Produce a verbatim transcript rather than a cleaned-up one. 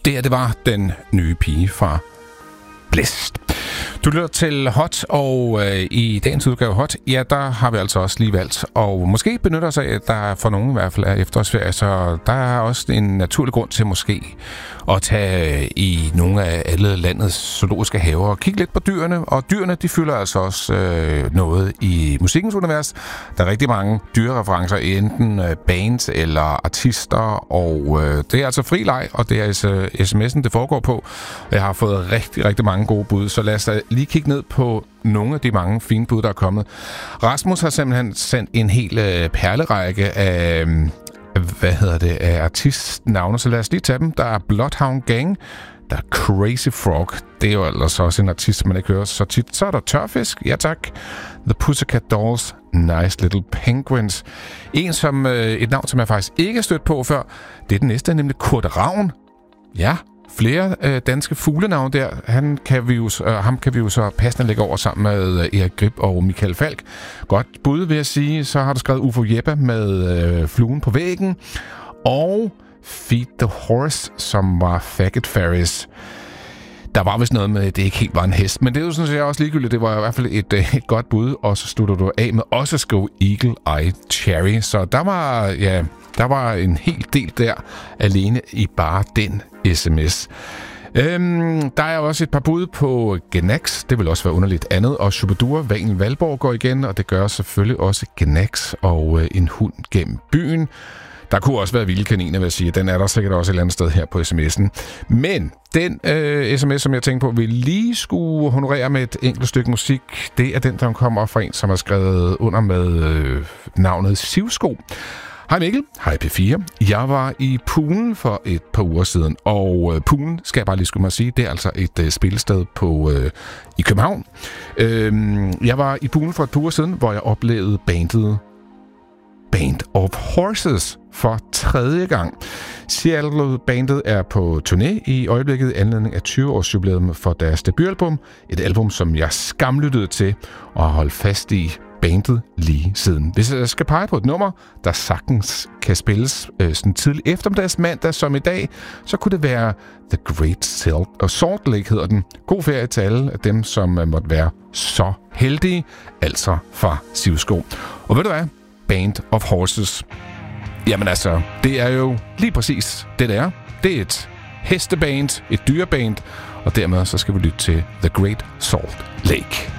Det her, det var den nye pige fra Blæst. Du lytter til Hot, og øh, i dagens udgave Hot, ja, der har vi altså også lige valgt, og måske benytter sig af, at der for nogen i hvert fald er efterårsferie, så der er også en naturlig grund til måske at tage i nogle af alle landets zoologiske haver og kigge lidt på dyrene, og dyrene, de fylder altså også øh, noget i musikkens univers. Der er rigtig mange dyrereferencer, enten øh, bands eller artister, og øh, det er altså fri leg, og det er øh, sms'en, det foregår på. Jeg har fået rigtig, rigtig mange gode bud, så lad os da lige kigge ned på nogle af de mange fine bud, der er kommet. Rasmus har simpelthen sendt en hel øh, perlerække af, øh, hvad hedder det, af artistnavne, så lad os lige tage dem. Der er Bloodhound Gang, der er Crazy Frog, det er jo ellers også en artist, man ikke hører så tit. Så er der Tørfisk, ja tak. The Pussycat Dolls, Nice Little Penguins. En som, øh, et navn, som jeg faktisk ikke har stødt på før, det er den næste, nemlig Kurt Ravn. Ja, flere øh, danske fuglenavn der. Han kan vi jo, øh, ham kan vi jo så passende lægge over sammen med øh, Erik Grip og Michael Falk. Godt bud, vil jeg sige. Så har du skrevet Ufo Jeppe med øh, Fluen på væggen. Og Feed the Horse, som var Faggot Ferris. Der var vist noget med, at det ikke helt var en hest, men det er jo sådan set også ligegyldigt. Det var i hvert fald et, et godt bud, og så slutter du af med også at skrive Eagle Eye Cherry. Så der var, ja, der var en hel del der alene i bare den sms. Øhm, der er også et par bud på Gnax, det vil også være underligt andet, og Chubadur, Valen Valborg går igen, og det gør selvfølgelig også Gnax og øh, en hund gennem byen. Der kunne også være vilde kaniner, vil jeg sige. Den er der sikkert også et eller andet sted her på sms'en. Men den øh, sms, som jeg tænker på, vi lige skulle honorere med et enkelt stykke musik, det er den, der kommer fra en, som har skrevet under med øh, navnet Sivsko. Hej Mikkel, hej P fire. Jeg var i Poolen for et par uger siden, og øh, Poolen, skal jeg bare lige skulle mig sige, det er altså et øh, spillested på, øh, i København. Øh, jeg var i Poolen for et par uger siden, hvor jeg oplevede bandet Band of Horses for tredje gang. Seattle-bandet er på turné i øjeblikket i anledning af tyve-års jubilæum for deres debutalbum. Et album, som jeg skamlyttede til og har holdt fast i bandet lige siden. Hvis jeg skal pege på et nummer, der sagtens kan spilles øh, sådan tidlig eftermiddags mandag som i dag, så kunne det være The Great Salt, og Salt Lake hedder den. God ferie til alle af dem, som øh, måtte være så heldige, altså fra Sivsko. Og ved du hvad? Band of Horses. Jamen altså, det er jo lige præcis det, det er. Det er et hesteband, et dyreband, og dermed så skal vi lytte til The Great Salt Lake.